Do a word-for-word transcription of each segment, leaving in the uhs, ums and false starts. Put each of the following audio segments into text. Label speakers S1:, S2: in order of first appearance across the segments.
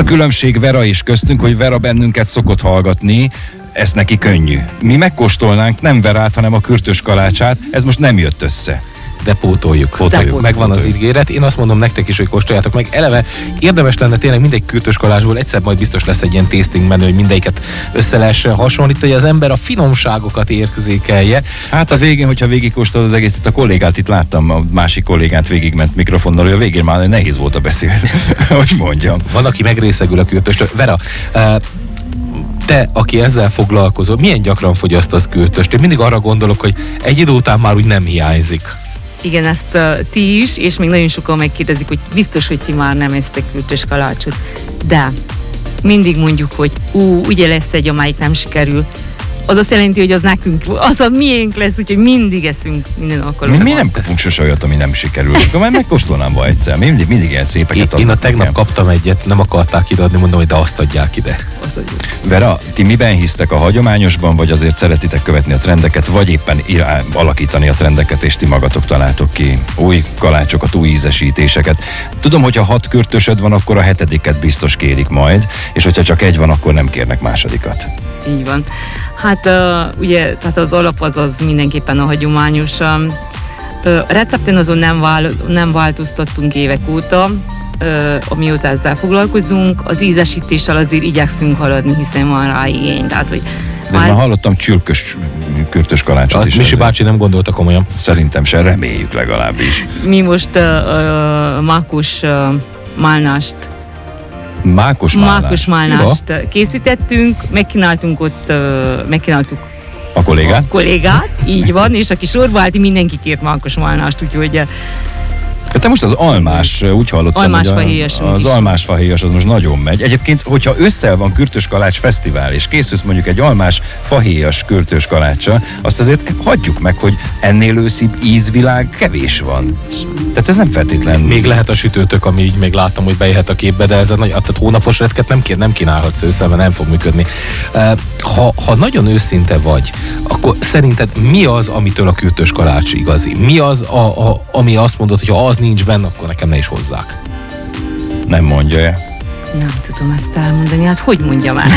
S1: a különbség Vera és köztünk, hogy Vera bennünket szokott hallgatni, ez neki könnyű. Mi megkóstolnánk nem Verát, hanem a kürtös kalácsát, ez most nem jött össze.
S2: De pótoljuk. pótoljuk. Megvan pótoljuk. Az ígéret. Én azt mondom nektek is, hogy kóstoljátok meg. Eleve érdemes lenne tényleg mindegy kürtös kalácsból, egyszer majd biztos lesz egy ilyen tasting menü, hogy mindegyiket össze lehessen hasonlítani, hogy az ember a finomságokat érzékelje.
S1: Hát a végén, hogyha végigkóstolod az egészet, a kollégát itt láttam, a másik kollégát végigment mikrofonnal, hogy a végén már nehéz volt a beszélni, hogy mondjam.
S2: Van, aki megrészegül a kürtöstől. Vera, uh, te, aki ezzel foglalkozol, milyen gyakran fogyasztasz kürtöst? Én mindig arra gondolok, hogy egy idő után már úgy nem hiányzik.
S3: Igen, ezt uh, ti is, és még nagyon sokan megkérdezik, hogy biztos, hogy ti már nem esztek kürtös kalácsot. De mindig mondjuk, hogy ú, ugye lesz egy, amelyik nem sikerül. Az azt jelenti, hogy az nekünk, az a miénk lesz, úgyhogy mindig eszünk minden alkalommal.
S1: Mi, mi nem kapunk sose olyat, ami nem sikerül. Akkor már megkóstolnám va egyszer. Mi mindig, mindig ilyen szépeket
S2: Én, én a tegnap nekem. kaptam egyet, nem akarták ideadni, mondom, hogy de azt adják ide.
S1: Vera, ti miben hisztek, a hagyományosban, vagy azért szeretitek követni a trendeket, vagy éppen irány, alakítani a trendeket, és ti magatok találtok ki új kalácsokat, új ízesítéseket? Tudom, hogyha hat kürtösöd van, akkor a hetediket biztos kérik majd, és hogyha csak egy van, akkor nem kérnek másodikat.
S3: Így van. Hát uh, ugye, tehát az alap az, az mindenképpen a hagyományos. Uh, recepten azon nem, vál, nem változtattunk évek óta, uh, amióta ezzel foglalkozunk. Az ízesítéssel azért igyekszünk haladni, hiszen van rá igény. Tehát, hogy
S1: de már... már hallottam csülkös kürtös kalácsot
S2: azt
S1: is.
S2: Misi bácsi nem gondolta komolyan.
S1: Szerintem se, reméljük legalábbis.
S3: Mi most uh, uh, mákos uh, málnást
S1: Mákos málnást.
S3: Mákos málnást ja. készítettünk, megkínáltunk ott, uh, megkínáltuk
S1: a kollégát?
S3: A kollégát, így van, és aki sorba állt, mindenki kért mákos málnást, úgyhogy...
S1: Te most az almás, úgy hallottam,
S3: almás
S1: hogy a, az almás fahéjas az most nagyon megy. Egyébként, hogyha össze van kürtös kalács fesztivál, és készülsz mondjuk egy almás fahéjas kürtös kaláccsal, azt azért hagyjuk meg, hogy ennél őszibb ízvilág kevés van. Tehát ez nem feltétlen...
S2: Még lehet a sütőtök, ami így még láttam, hogy bejöhet a képbe, de ez a nagy, tehát hónapos retket nem, kér, nem kínálhatsz ősszel, mert nem fog működni. Ha, ha nagyon őszinte vagy, akkor szerinted mi az, amitől a kürtös kalács igazi? Mi az, a, a, ami azt mondod, hogy ha az nincs benne, akkor nekem ne is hozzák?
S1: Nem mondja-e?
S3: Nem tudom ezt elmondani, hát hogy mondjam el?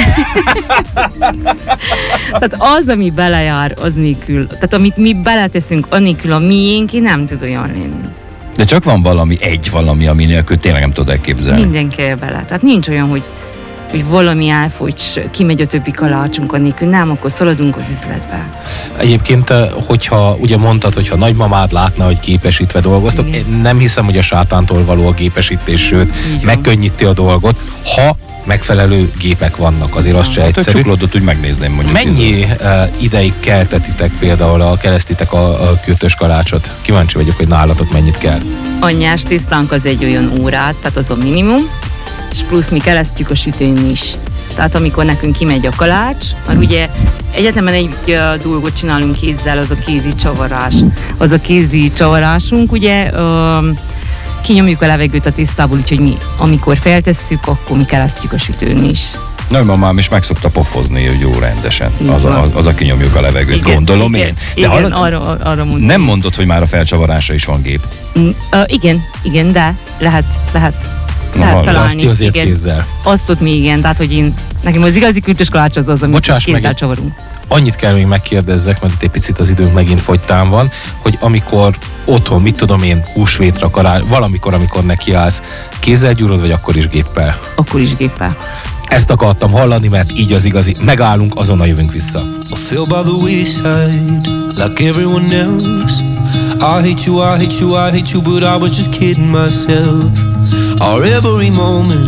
S3: Tehát az, ami belejár, az nélkül, tehát amit mi beleteszünk, annélkül a miénk, nem tud olyan lenni.
S1: De csak van valami, egy valami, ami nélkül tényleg nem tudod elképzelni.
S3: Minden kell bele. Tehát nincs olyan, hogy, hogy valami elfogy, kimegy a többi kalácsunk annélkül, nem, akkor szaladunk az üzletbe.
S2: Egyébként, hogyha ugye mondtad, hogyha nagymamád látna, hogy gépesítve dolgoztok, igen. Nem hiszem, hogy a sátántól való a gépesítés, sőt, megkönnyíti a dolgot, ha megfelelő gépek vannak, azért az se
S1: hát,
S2: egyszerű.
S1: Csuklódot úgy megnézném mondjuk.
S2: Mennyi uh, ideig keltetitek például, a kelesztitek a, a kürtös kalácsot? Kíváncsi vagyok, hogy nálatok mennyit kell.
S3: Anyás tisztánk az egy olyan órát, tehát az a minimum, és plusz mi kelesztjük a sütőn is. Tehát amikor nekünk kimegy a kalács, mert ugye egyetlenben egy uh, dolgot csinálunk kézzel, az a kézi csavarás. Az a kézi csavarásunk, ugye uh, kinyomjuk a levegőt a tésztából, úgyhogy mi, amikor feltesszük, akkor mi kelesztjük a sütőn is.
S1: Nagymamám is meg szokta pofozni, hogy jó rendesen. Az a, az a kinyomjuk a levegőt, igen, gondolom
S3: igen,
S1: én. De
S3: igen,
S1: hallod,
S3: arra, arra mondom.
S1: Nem mondod, hogy már a felcsavarása is van gép?
S3: Mm, uh, igen, igen, de lehet, lehet, lehet találni.
S2: Azt azért igen. Kézzel.
S3: Azt ott mi igen, tehát hogy én, nekem az igazi kürtös kalács az az, amit Bocsáss kézzel meg, csavarunk.
S2: Annyit kell még megkérdezzek, mert itt egy picit az időnk megint fogytán van, hogy amikor otthon, mit tudom én, húsvétra, karál, valamikor, amikor nekiállsz, kézzel gyúrod, vagy akkor is géppel?
S3: Akkor is géppel.
S2: Ezt akartam hallani, mert így az igazi. Megállunk, azonnal jövünk vissza.
S4: I feel by the wayside, like everyone else. I hate you, I hate you, I hate you, but I was just kidding myself. Our every moment